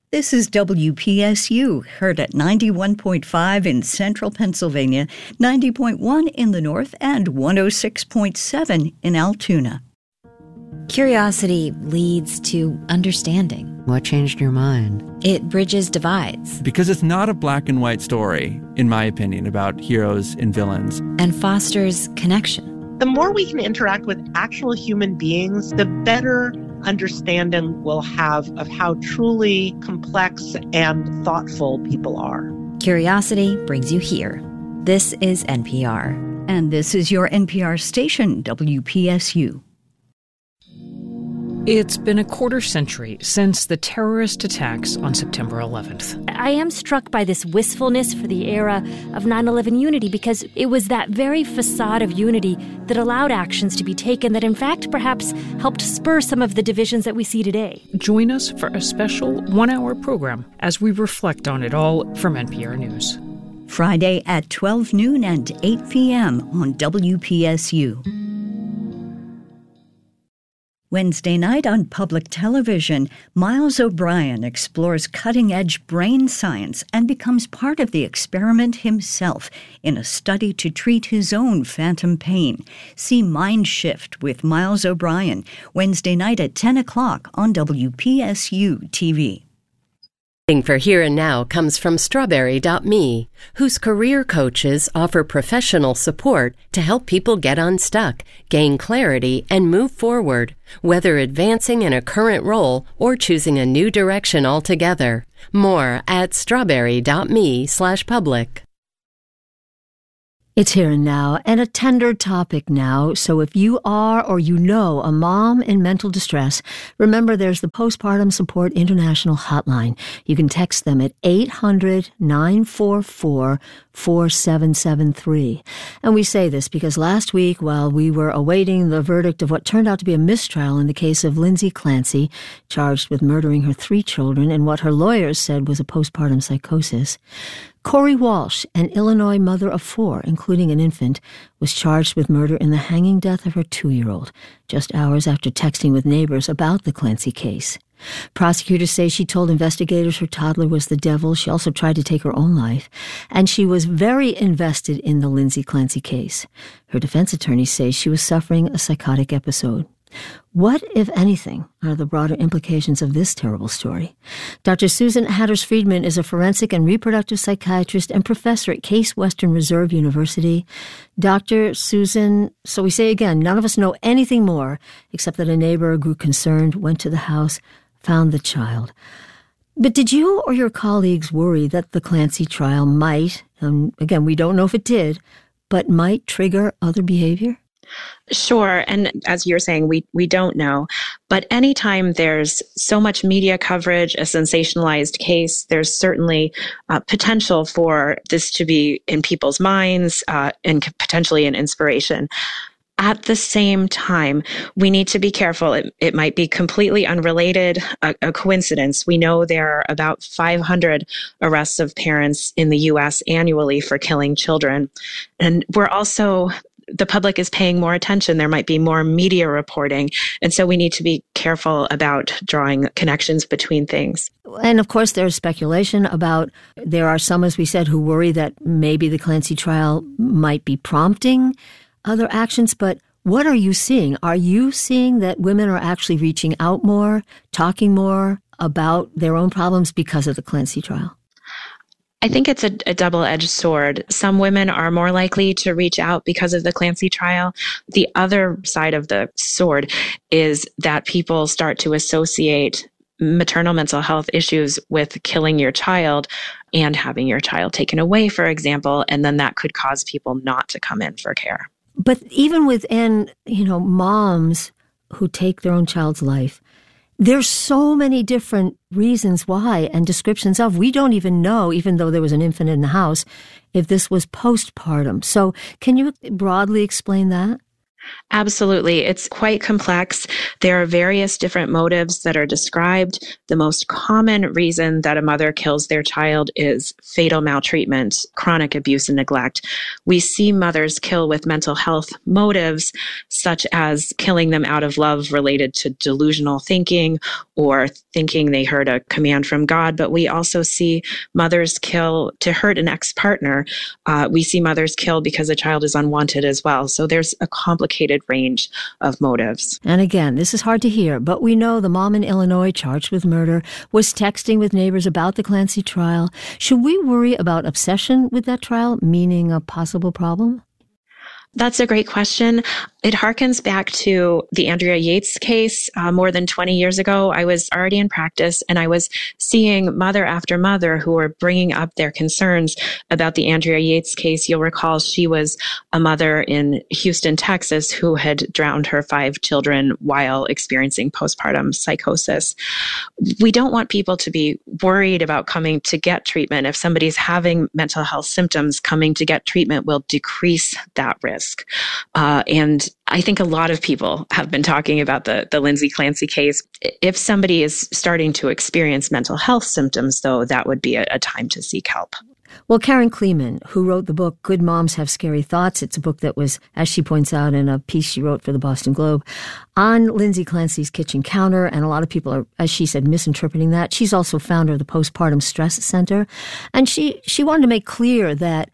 This is WPSU, heard at 91.5 in central Pennsylvania, 90.1 in the north, and 106.7 in Altoona. Curiosity leads to understanding. What changed your mind? It bridges divides. Because it's not a black and white story, in my opinion, about heroes and villains. And fosters connection. The more we can interact with actual human beings, the better understanding we'll have of how truly complex and thoughtful people are. Curiosity brings you here. This is NPR. And this is your NPR station, WPSU. It's been a quarter century since the terrorist attacks on September 11th. I am struck by this wistfulness for the era of 9/11 unity because it was that very facade of unity that allowed actions to be taken that in fact perhaps helped spur some of the divisions that we see today. Join us for a special one-hour program as we reflect on it all from NPR News. Friday at 12 noon and 8 p.m. on WPSU. Wednesday night on public television, Miles O'Brien explores cutting-edge brain science and becomes part of the experiment himself in a study to treat his own phantom pain. See Mind Shift with Miles O'Brien, Wednesday night at 10 o'clock on WPSU TV. For Here and Now comes from Strawberry.me, whose career coaches offer professional support to help people get unstuck, gain clarity, and move forward, whether advancing in a current role or choosing a new direction altogether. More at Strawberry.me/public. It's Here and Now, and a tender topic now. So if you are or you know a mom in mental distress, remember there's the Postpartum Support International Hotline. You can text them at 800-944-4773. And we say this because last week, while we were awaiting the verdict of what turned out to be a mistrial in the case of Lindsay Clancy, charged with murdering her 3 children and what her lawyers said was a postpartum psychosis, Corey Walsh, an Illinois mother of 4, including an infant, was charged with murder in the hanging death of her 2-year-old, just hours after texting with neighbors about the Clancy case. Prosecutors say she told investigators her toddler was the devil. She also tried to take her own life, and she was very invested in the Lindsay Clancy case. Her defense attorneys say she was suffering a psychotic episode. What, if anything, are the broader implications of this terrible story? Dr. Susan Hatters-Friedman is a forensic and reproductive psychiatrist and professor at Case Western Reserve University. Dr. Susan, so we say again, none of us know anything more except that a neighbor grew concerned, went to the house, found the child. But did you or your colleagues worry that the Clancy trial might, and again, we don't know if it did, but might trigger other behavior? Sure. And as you're saying, we don't know. But anytime there's so much media coverage, a sensationalized case, there's certainly potential for this to be in people's minds and potentially an inspiration. At the same time, we need to be careful. It might be completely unrelated, a coincidence. We know there are about 500 arrests of parents in the U.S. annually for killing children. And the public is paying more attention. There might be more media reporting. And so we need to be careful about drawing connections between things. And of course, there's speculation about, there are some, as we said, who worry that maybe the Clancy trial might be prompting other actions. But what are you seeing? Are you seeing that women are actually reaching out more, talking more about their own problems because of the Clancy trial? I think it's a double-edged sword. Some women are more likely to reach out because of the Clancy trial. The other side of the sword is that people start to associate maternal mental health issues with killing your child and having your child taken away, for example, and then that could cause people not to come in for care. But even within, moms who take their own child's life, there's so many different reasons why and descriptions of. We don't even know, even though there was an infant in the house, if this was postpartum. So can you broadly explain that? Absolutely. It's quite complex. There are various different motives that are described. The most common reason that a mother kills their child is fatal maltreatment, chronic abuse and neglect. We see mothers kill with mental health motives, such as killing them out of love related to delusional thinking or thinking they heard a command from God. But we also see mothers kill to hurt an ex-partner. We see mothers kill because a child is unwanted as well. So there's a complicated range of motives. And again, this is hard to hear, but we know the mom in Illinois charged with murder was texting with neighbors about the Clancy trial. Should we worry about obsession with that trial, meaning a possible problem? That's a great question. It harkens back to the Andrea Yates case more than 20 years ago. I was already in practice, and I was seeing mother after mother who were bringing up their concerns about the Andrea Yates case. You'll recall she was a mother in Houston, Texas, who had drowned her 5 children while experiencing postpartum psychosis. We don't want people to be worried about coming to get treatment. If somebody's having mental health symptoms, coming to get treatment will decrease that risk. And I think a lot of people have been talking about the Lindsay Clancy case. If somebody is starting to experience mental health symptoms, though, that would be a time to seek help. Well, Karen Kleeman, who wrote the book Good Moms Have Scary Thoughts, it's a book that was, as she points out in a piece she wrote for the Boston Globe, on Lindsay Clancy's kitchen counter, and a lot of people are, as she said, misinterpreting that. She's also founder of the Postpartum Stress Center, and she wanted to make clear that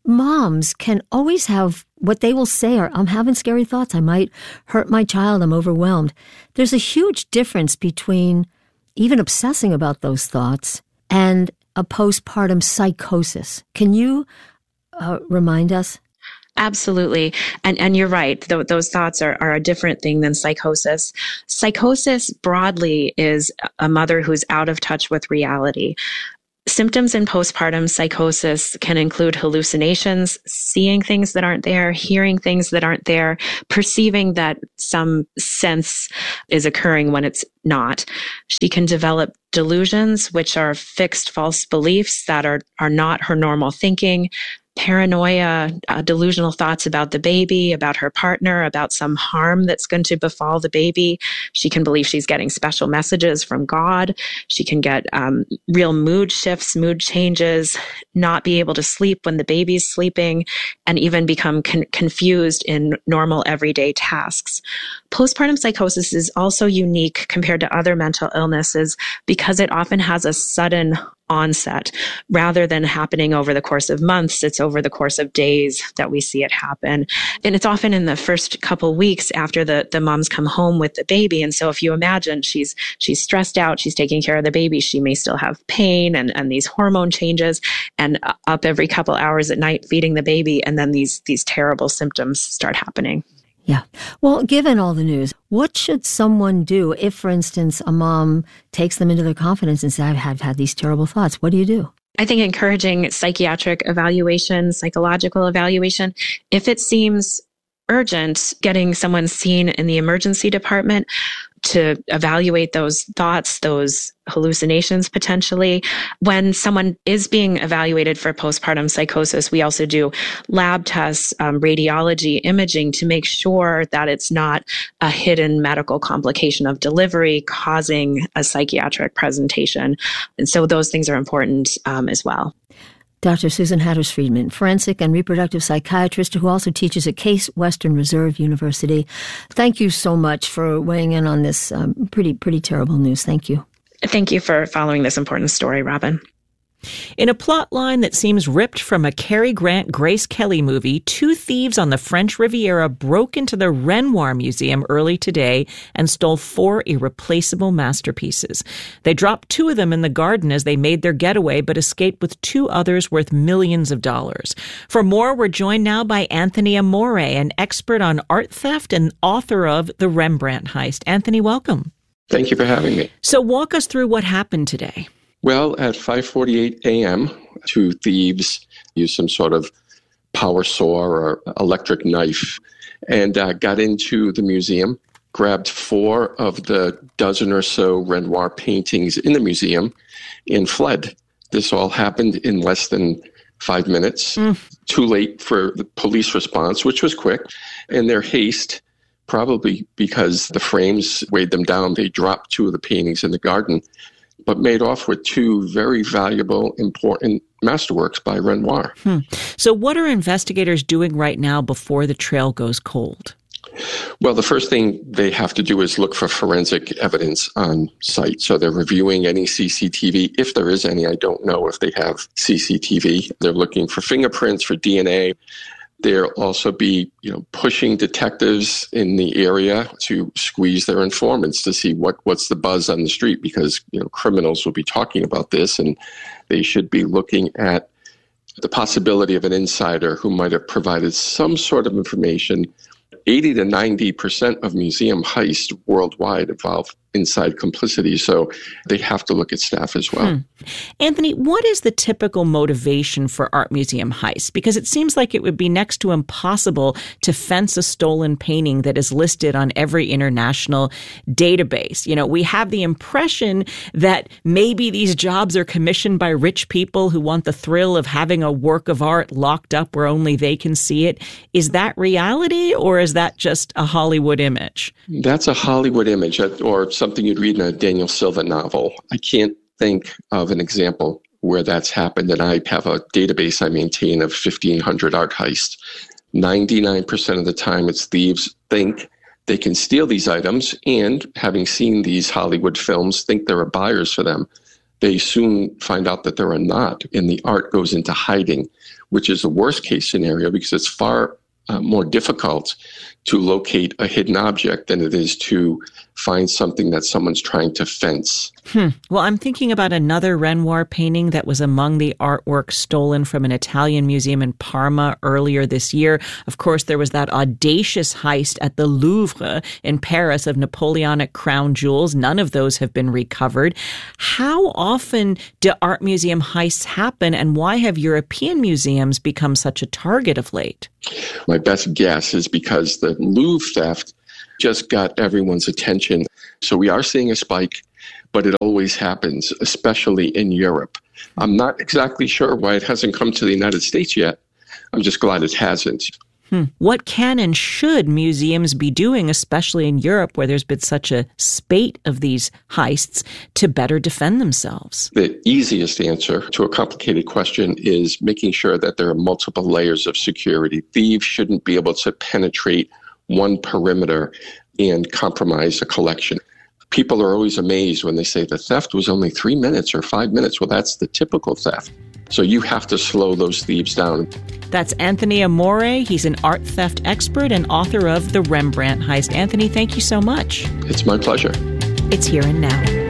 moms can always have what they will say are, I'm having scary thoughts. I might hurt my child. I'm overwhelmed. There's a huge difference between even obsessing about those thoughts and a postpartum psychosis. Can you remind us? Absolutely. And you're right. Those thoughts are a different thing than psychosis. Psychosis broadly is a mother who's out of touch with reality. Symptoms in postpartum psychosis can include hallucinations, seeing things that aren't there, hearing things that aren't there, perceiving that some sense is occurring when it's not. She can develop delusions, which are fixed false beliefs that are not her normal thinking, paranoia, delusional thoughts about the baby, about her partner, about some harm that's going to befall the baby. She can believe she's getting special messages from God. She can get real mood shifts, mood changes, not be able to sleep when the baby's sleeping, and even become confused in normal everyday tasks. Postpartum psychosis is also unique compared to other mental illnesses because it often has a sudden onset. Rather than happening over the course of months, it's over the course of days that we see it happen. And it's often in the first couple weeks after the moms come home with the baby. And so if you imagine she's stressed out, she's taking care of the baby, she may still have pain and these hormone changes, and up every couple hours at night feeding the baby, and then these terrible symptoms start happening. Yeah. Well, given all the news, what should someone do if, for instance, a mom takes them into their confidence and says, I've had these terrible thoughts? What do you do? I think encouraging psychiatric evaluation, psychological evaluation, if it seems urgent, getting someone seen in the emergency department to evaluate those thoughts, those hallucinations potentially. When someone is being evaluated for postpartum psychosis, we also do lab tests, radiology, imaging to make sure that it's not a hidden medical complication of delivery causing a psychiatric presentation. And so those things are important as well. Dr. Susan Hatters-Friedman, forensic and reproductive psychiatrist who also teaches at Case Western Reserve University. Thank you so much for weighing in on this pretty terrible news. Thank you. Thank you for following this important story, Robin. In a plot line that seems ripped from a Cary Grant, Grace Kelly movie, 2 thieves on the French Riviera broke into the Renoir Museum early today and stole 4 irreplaceable masterpieces. They dropped 2 of them in the garden as they made their getaway, but escaped with 2 others worth millions of dollars. For more, we're joined now by Anthony Amore, an expert on art theft and author of The Rembrandt Heist. Anthony, welcome. Thank you for having me. So walk us through what happened today. Well, at 5:48 a.m., 2 thieves used some sort of power saw or electric knife and got into the museum, grabbed 4 of the dozen or so Renoir paintings in the museum, and fled. This all happened in less than 5 minutes. Too late for the police response, which was quick. In their haste, probably because the frames weighed them down, they dropped 2 of the paintings in the garden, but made off with 2 very valuable, important masterworks by Renoir. So what are investigators doing right now before the trail goes cold? Well, the first thing they have to do is look for forensic evidence on site. So they're reviewing any CCTV. If there is any, I don't know if they have CCTV. They're looking for fingerprints, for DNA. They'll also be, pushing detectives in the area to squeeze their informants to see what's the buzz on the street, because, criminals will be talking about this, and they should be looking at the possibility of an insider who might have provided some sort of information. 80 to 90% of museum heists worldwide involve inside complicity, so they have to look at staff as well. Anthony, what is the typical motivation for art museum heists? Because it seems like it would be next to impossible to fence a stolen painting that is listed on every international database. We have the impression that maybe these jobs are commissioned by rich people who want the thrill of having a work of art locked up where only they can see it. Is that reality, or is that just a Hollywood image? That's a Hollywood image, or something you'd read in a Daniel Silva novel. I can't think of an example where that's happened, and I have a database I maintain of 1,500 art heists. 99% of the time, it's thieves think they can steal these items, and having seen these Hollywood films, think there are buyers for them. They soon find out that there are not, and the art goes into hiding, which is the worst case scenario, because it's far more difficult to locate a hidden object than it is to find something that someone's trying to fence. Well, I'm thinking about another Renoir painting that was among the artwork stolen from an Italian museum in Parma earlier this year. Of course, there was that audacious heist at the Louvre in Paris of Napoleonic crown jewels. None of those have been recovered. How often do art museum heists happen, and why have European museums become such a target of late? My best guess is because the Louvre theft just got everyone's attention. So we are seeing a spike, but it always happens, especially in Europe. I'm not exactly sure why it hasn't come to the United States yet. I'm just glad it hasn't. What can and should museums be doing, especially in Europe, where there's been such a spate of these heists, to better defend themselves? The easiest answer to a complicated question is making sure that there are multiple layers of security. Thieves shouldn't be able to penetrate one perimeter and compromise a collection. People are always amazed when they say the theft was only 3 minutes or 5 minutes. Well, that's the typical theft. So you have to slow those thieves down. That's Anthony Amore. He's an art theft expert and author of The Rembrandt Heist. Anthony, thank you so much. It's my pleasure. It's Here and Now.